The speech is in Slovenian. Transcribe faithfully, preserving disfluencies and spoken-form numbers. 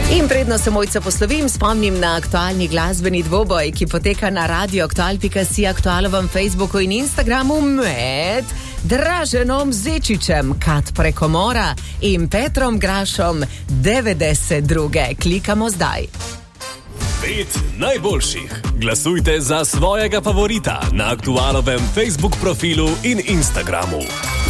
In predno se mojca poslovim, spomnim na aktualni glasbeni dvoboj, ki poteka na radio aktual pika si, aktualovem Facebooku in Instagramu med Draženom Zečičem, Kat Prekomora in Petrom Grašom devetdeset dva. Klikamo zdaj. Pet najboljših. Glasujte za svojega favorita na aktualovem Facebook profilu in Instagramu.